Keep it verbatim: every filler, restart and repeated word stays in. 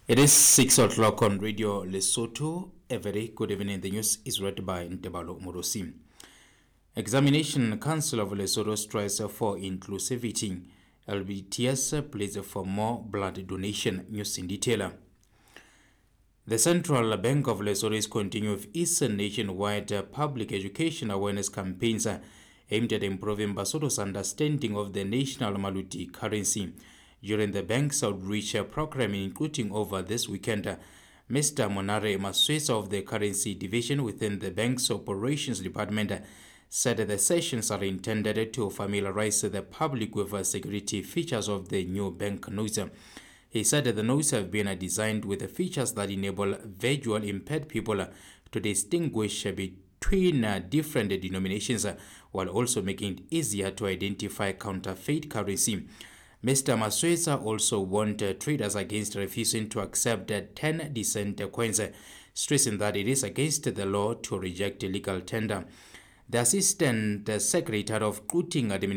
It is six o'clock on Radio Lesotho. A very good evening. The news is read by Ntebalo Morosi. Examination Council of Lesotho strives for inclusivity. L B T S pleads for more blood donation. News in detail. The Central Bank of Lesotho is continuing with its nationwide public education awareness campaigns aimed at improving Basotho's understanding of the national Maluti currency. During the bank's outreach program, including over this weekend, Mister Monare Maswesa of the Currency Division within the bank's operations department said the sessions are intended to familiarize the public with the security features of the new bank notes. He said that the notes have been designed with the features that enable visually impaired people to distinguish between different denominations while also making it easier to identify counterfeit currency. Mister Maswesa also warned uh, traders against refusing to accept uh, ten cent coins, uh, stressing that it is against the law to reject illegal tender. The Assistant uh, Secretary of Recruiting Administration